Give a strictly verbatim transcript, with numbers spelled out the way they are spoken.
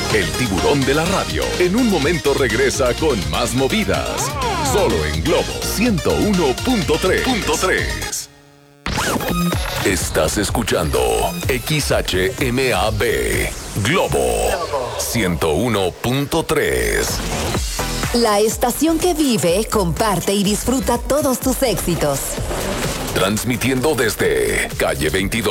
el tiburón de la radio. En un momento regresa con más movidas. Solo en Globo ciento uno punto tres. Estás escuchando X H M A B Globo ciento uno punto tres. La estación que vive, comparte y disfruta todos tus éxitos. Transmitiendo desde calle veintidós.